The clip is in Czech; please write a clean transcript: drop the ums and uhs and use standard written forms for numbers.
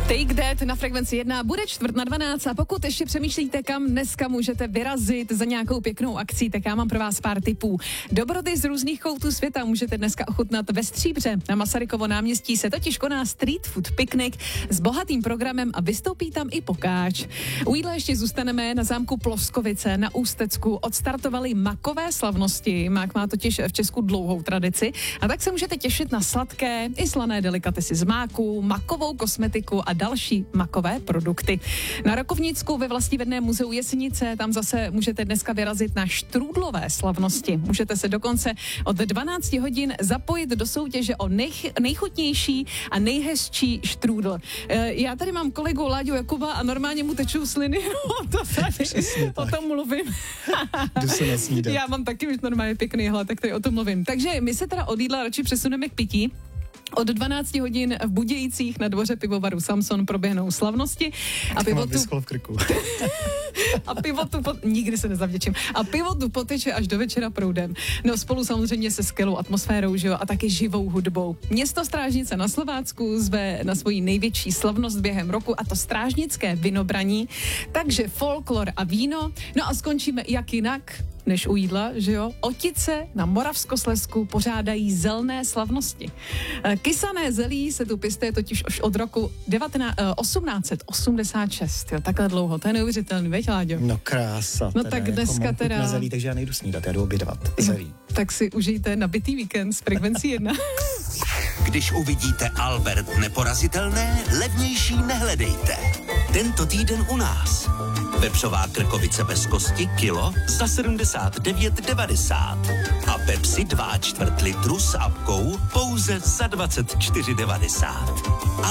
Take That na Frekvenci 1 bude 11:45 a pokud ještě přemýšlíte, kam dneska můžete vyrazit za nějakou pěknou akcí, tak já mám pro vás pár tipů. Dobroty z různých koutů světa můžete dneska ochutnat ve Stříbře. Na Masarykovo náměstí se totiž koná street food piknik s bohatým programem a vystoupí tam i pokáč. U jídla ještě zůstaneme na zámku Ploskovice na Ústecku. Odstartovaly makové slavnosti. Mák má totiž v Česku dlouhou tradici a tak se můžete těšit na sladké i slané delikatesy z máku, makovou kosmetiku a další makové produkty. Na Rakovnicku ve Vlastivědném muzeu Jesenice tam zase můžete dneska vyrazit na štrůdlové slavnosti. Můžete se dokonce od 12 hodin zapojit do soutěže o nejchutnější a nejhezčí štrůdl. Já tady mám kolegu Láďu Jakuba a normálně mu tečou sliny. O tom mluvím. Já mám taky už normálně pěkný hlad, tak tady o tom mluvím. Takže my se teda od jídla radši přesuneme k pití. Od 12 hodin v Budějcích na dvoře pivovaru Samson proběhnou slavnosti. A pivo tu... v krku. A pivo tu nikdy se nezavděčím. A pivo tu poteče až do večera proudem. No spolu samozřejmě se skvělou atmosférou, že jo, a taky živou hudbou. Město Strážnice na Slovácku zve na svoji největší slavnost během roku, a to strážnické vinobraní. Takže folklor a víno. No a skončíme jak jinak než u jídla, že jo? Otice na Moravskoslezsku pořádají zelné slavnosti. Kysané zelí se tu pěstuje totiž už od roku 1886. Jo, takhle dlouho, to je neuvěřitelný, veď, Láďo? No krása. No tak dneska teda... Na zelí, takže já nejdu snídat, já jdu obědvat zelí. Tak si užijte nabitý víkend s Frekvencí 1. Když uvidíte Albert Neporazitelné, levnější nehledejte. Tento týden u nás. Vepřová krkovice bez kosti kilo za 79,90. A Pepsi 2,25 litru s apkou pouze za 24,90.